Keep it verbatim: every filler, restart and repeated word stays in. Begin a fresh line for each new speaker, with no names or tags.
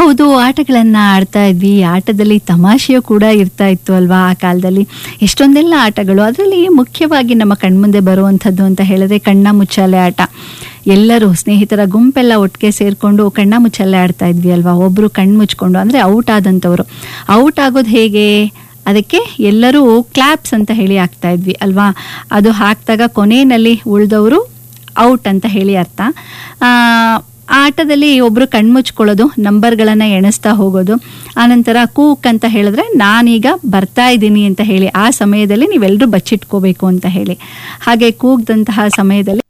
ಹೌದು, ಆಟಗಳನ್ನ ಆಡ್ತಾ ಇದ್ವಿ. ಆಟದಲ್ಲಿ ತಮಾಷೆಯೂ ಕೂಡ ಇರ್ತಾ ಇತ್ತು ಅಲ್ವಾ ಆ ಕಾಲದಲ್ಲಿ. ಎಷ್ಟೊಂದೆಲ್ಲ ಆಟಗಳು, ಅದರಲ್ಲಿ ಮುಖ್ಯವಾಗಿ ನಮ್ಮ ಕಣ್ಮುಂದೆ ಬರುವಂಥದ್ದು ಅಂತ ಹೇಳಿದ್ರೆ ಕಣ್ಣ ಮುಚ್ಚಾಲೆ ಆಟ. ಎಲ್ಲರೂ ಸ್ನೇಹಿತರ ಗುಂಪೆಲ್ಲ ಒಟ್ಟಿಗೆ ಸೇರಿಕೊಂಡು ಕಣ್ಣ ಮುಚ್ಚಾಲೆ ಆಡ್ತಾ ಇದ್ವಿ ಅಲ್ವಾ. ಒಬ್ಬರು ಕಣ್ಣು ಮುಚ್ಕೊಂಡು ಅಂದರೆ ಔಟ್ ಆದಂಥವ್ರು. ಔಟ್ ಆಗೋದು ಹೇಗೆ, ಅದಕ್ಕೆ ಎಲ್ಲರೂ ಕ್ಲಾಪ್ಸ್ ಅಂತ ಹೇಳಿ ಹಾಕ್ತಾ ಇದ್ವಿ ಅಲ್ವಾ. ಅದು ಹಾಕಿದಾಗ ಕೊನೆಯಲ್ಲಿ ಉಳಿದವರು ಔಟ್ ಅಂತ ಹೇಳಿ ಅರ್ಥ. ಆ ಆಟದಲ್ಲಿ ಒಬ್ಬರು ಕಣ್ಮುಚ್ಕೊಳ್ಳೋದು, ನಂಬರ್ಗಳನ್ನು ಎಣಿಸ್ತಾ ಹೋಗೋದು. ಆನಂತರ ಕೂಕ್ ಅಂತ ಹೇಳಿದ್ರೆ ನಾನೀಗ ಬರ್ತಾ ಇದ್ದೀನಿ ಅಂತ ಹೇಳಿ, ಆ ಸಮಯದಲ್ಲಿ ನೀವೆಲ್ಲರೂ ಬಚ್ಚಿಟ್ಕೋಬೇಕು ಅಂತ ಹೇಳಿ. ಹಾಗೆ ಕೂಗ್ದಂತಹ ಸಮಯದಲ್ಲಿ